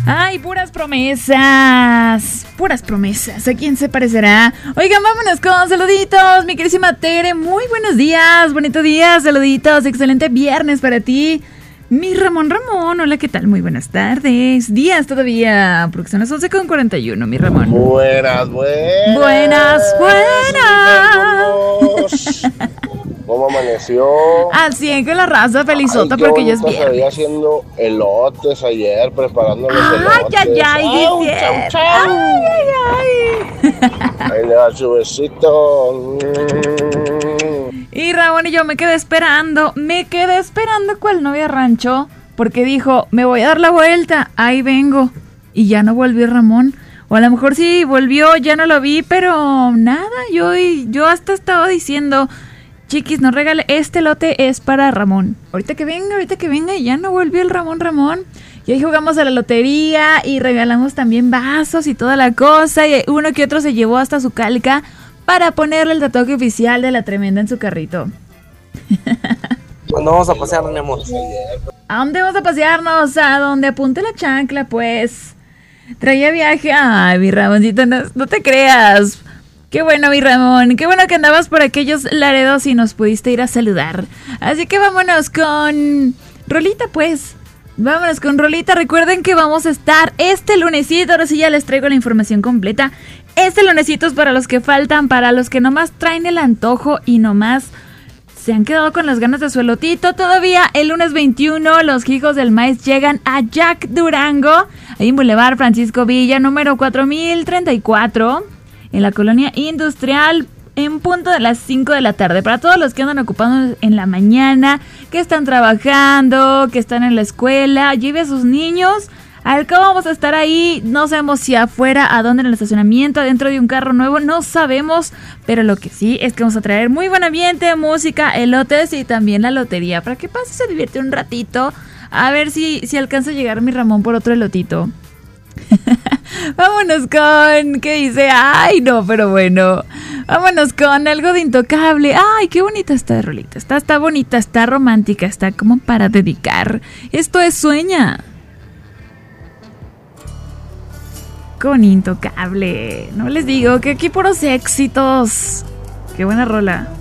Ay, puras promesas. Puras promesas. ¿A quién se parecerá? Oigan, vámonos con saluditos. Mi querísima Tere, muy buenos días. Bonito día, saluditos. Excelente viernes para ti. Mi Ramón, hola, ¿qué tal? Muy buenas tardes. Días todavía, porque son las 11:41, mi Ramón. Buenas. ¿Cómo amaneció? Al 100 con la raza, felizota, porque ya es viernes. Estaría haciendo elotes ayer, preparando los elotes. Ay, Ahí le da su besito. Y Ramón y yo me quedé esperando cuál novia rancho, porque dijo, me voy a dar la vuelta, ahí vengo, y ya no volvió Ramón, o a lo mejor sí volvió, ya no lo vi, pero nada, yo hasta estaba diciendo, chiquis, no regale, este lote es para Ramón, ahorita que venga, y ya no volvió el Ramón, y ahí jugamos a la lotería, y regalamos también vasos y toda la cosa, y uno que otro se llevó hasta su calca, para ponerle el tatuaje oficial de la tremenda en su carrito. ¿Cuándo vamos a pasear, mi amor? ¿A dónde vamos a pasearnos? A donde apunte la chancla, pues. Traía viaje. Ay, mi Ramoncito, no te creas. Qué bueno, mi Ramón. Qué bueno que andabas por aquellos Laredos y nos pudiste ir a saludar. Así que vámonos con rolita, pues. Vámonos con rolita. Recuerden que vamos a estar este lunesito. Ahora sí ya les traigo la información completa. Este lunesito es para los que faltan, para los que nomás traen el antojo y nomás se han quedado con las ganas de su elotito. Todavía el lunes 21 los hijos del maíz llegan a Jack Durango, ahí en Boulevard Francisco Villa, número 4034, en la colonia industrial, en punto de las 5 de la tarde. Para todos los que andan ocupados en la mañana, que están trabajando, que están en la escuela, lleve a sus niños. Al cabo vamos a estar ahí, no sabemos si afuera, a dónde, en el estacionamiento, adentro de un carro nuevo, no sabemos, pero lo que sí es que vamos a traer muy buen ambiente, música, elotes y también la lotería, para que pase, se divierte un ratito, a ver si alcanza a llegar mi Ramón por otro elotito. Vámonos con, ¿qué dice? Ay, no, pero bueno, vámonos con algo de Intocable. Ay, qué bonita esta rolita, está bonita, está romántica, está como para dedicar. Esto es Sueña con Intocable. No les digo que aquí puros éxitos. Qué buena rola.